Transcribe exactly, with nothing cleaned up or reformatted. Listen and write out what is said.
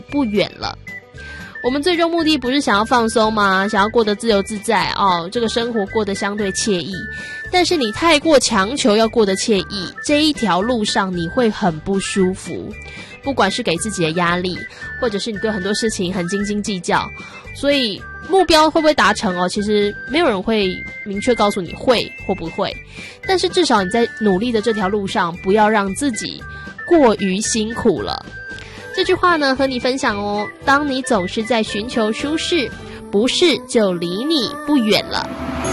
不远了。我们最终目的不是想要放松吗？想要过得自由自在哦，这个生活过得相对惬意。但是你太过强求要过得惬意，这一条路上你会很不舒服。不管是给自己的压力，或者是你对很多事情很斤斤计较，所以目标会不会达成哦？其实没有人会明确告诉你会或不会。但是至少你在努力的这条路上，不要让自己过于辛苦了。这句话呢，和你分享哦。当你总是在寻求舒适，不适就离你不远了。